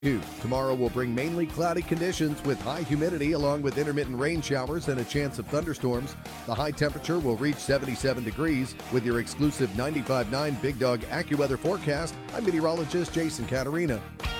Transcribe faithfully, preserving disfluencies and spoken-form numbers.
Two. Tomorrow will bring mainly cloudy conditions with high humidity along with intermittent rain showers and a chance of thunderstorms. The high temperature will reach seventy-seven degrees. With your exclusive ninety-five point nine Big Dog AccuWeather forecast, I'm meteorologist Jason Caterina.